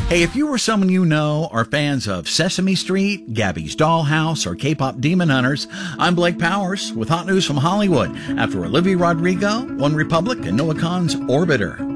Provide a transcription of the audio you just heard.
Hey, if you or someone you know are fans of Sesame Street, Gabby's Dollhouse, or K-pop Demon Hunters, I'm Blake Powers with hot news from Hollywood after Olivia Rodrigo, One Republic, and Noah Kahan's Orbiter.